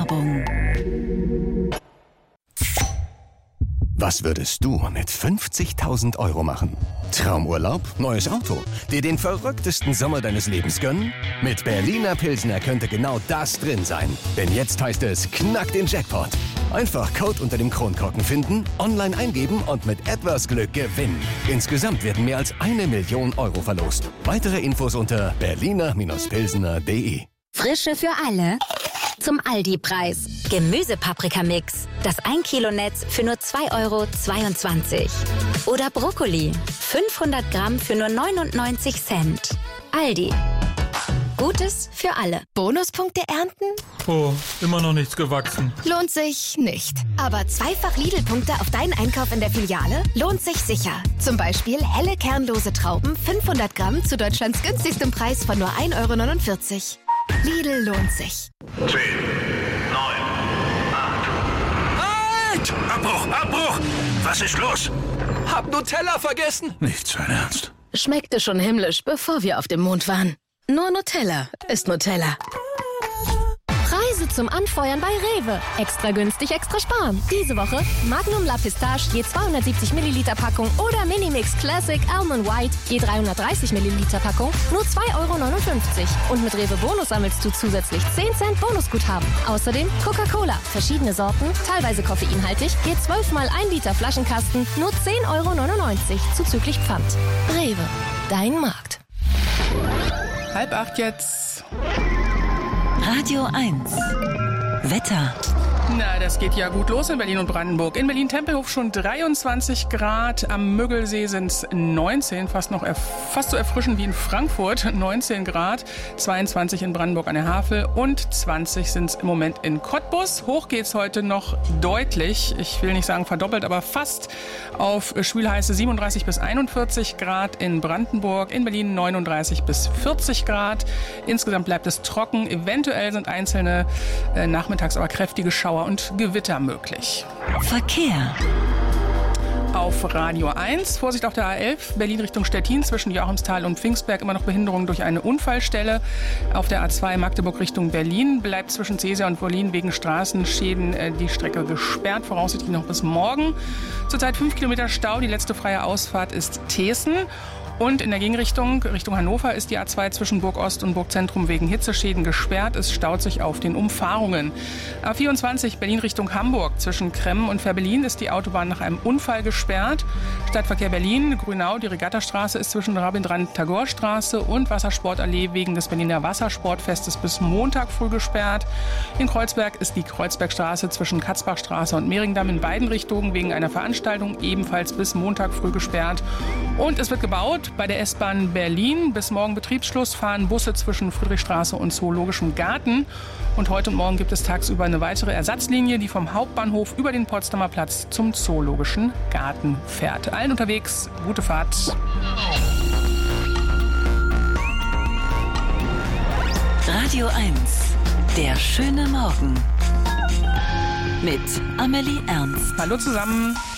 Werbung. Was würdest du mit 50.000 € machen? Traumurlaub? Neues Auto? Dir den verrücktesten Sommer deines Lebens gönnen? Mit Berliner Pilsner könnte genau das drin sein. Denn jetzt heißt es, knack den Jackpot. Einfach Code unter dem Kronkorken finden, online eingeben und mit etwas Glück gewinnen. Insgesamt werden mehr als 1 Million € verlost. Weitere Infos unter berliner-pilsner.de. Frische für alle? Zum Aldi-Preis. Gemüsepaprikamix. Das 1 Kilo Netz für nur 2,22 €. Oder Brokkoli. 500 Gramm für nur 99 Cent. Aldi. Gutes für alle. Bonuspunkte ernten? Oh, immer noch nichts gewachsen. Lohnt sich nicht. Aber zweifach Lidl-Punkte auf deinen Einkauf in der Filiale lohnt sich sicher. Zum Beispiel helle kernlose Trauben 500 Gramm zu Deutschlands günstigstem Preis von nur 1,49 €. Lidl lohnt sich. 10, 9, 8. Halt! Abbruch! Was ist los? Hab Nutella vergessen. Nicht sein Ernst. Schmeckte schon himmlisch, bevor wir auf dem Mond waren. Nur Nutella ist Nutella. Preise zum Anfeuern bei Rewe. Extra günstig, extra sparen. Diese Woche Magnum La Pistache je 270 Milliliter Packung oder Minimix Classic Almond White je 330 Milliliter Packung nur 2,59 €. Und mit Rewe Bonus sammelst du zusätzlich 10 Cent Bonusguthaben. Außerdem Coca-Cola, verschiedene Sorten, teilweise koffeinhaltig, je 12 mal 1 Liter Flaschenkasten nur 10,99 € zuzüglich Pfand. Rewe, dein Markt. 7:30 jetzt. Radio 1. Wetter. Na, das geht ja gut los in Berlin und Brandenburg. In Berlin-Tempelhof schon 23 Grad, am Müggelsee sind es 19, fast so erfrischend wie in Frankfurt, 19 Grad, 22 in Brandenburg an der Havel und 20 sind es im Moment in Cottbus. Hoch geht's heute noch deutlich, ich will nicht sagen verdoppelt, aber fast auf schwülheiße 37 bis 41 Grad in Brandenburg, in Berlin 39 bis 40 Grad. Insgesamt bleibt es trocken, eventuell sind einzelne nachmittags aber kräftige Schauer und Gewitter möglich. Verkehr. Auf Radio 1, Vorsicht auf der A11, Berlin Richtung Stettin, zwischen Joachimsthal und Pfingstberg immer noch Behinderung durch eine Unfallstelle. Auf der A2 Magdeburg Richtung Berlin bleibt zwischen Seeser und Wollin wegen Straßenschäden die Strecke gesperrt, voraussichtlich noch bis morgen. Zurzeit 5 Kilometer Stau, die letzte freie Ausfahrt ist Thesen. Und in der Gegenrichtung, Richtung Hannover, ist die A2 zwischen Burg Ost und Burgzentrum wegen Hitzeschäden gesperrt. Es staut sich auf den Umfahrungen. A24 Berlin Richtung Hamburg. Zwischen Kremmen und Fehrbellin ist die Autobahn nach einem Unfall gesperrt. Stadtverkehr Berlin, Grünau, die Regattastraße ist zwischen Rabindranath-Tagore-Straße und Wassersportallee wegen des Berliner Wassersportfestes bis Montag früh gesperrt. In Kreuzberg ist die Kreuzbergstraße zwischen Katzbachstraße und Mehringdamm in beiden Richtungen wegen einer Veranstaltung ebenfalls bis Montag früh gesperrt. Und es wird gebaut. Bei der S-Bahn Berlin bis morgen Betriebsschluss fahren Busse zwischen Friedrichstraße und Zoologischem Garten. Und heute und morgen gibt es tagsüber eine weitere Ersatzlinie, die vom Hauptbahnhof über den Potsdamer Platz zum Zoologischen Garten fährt. Allen unterwegs, gute Fahrt. Radio 1. Der schöne Morgen. Mit Amelie Ernst. Hallo zusammen.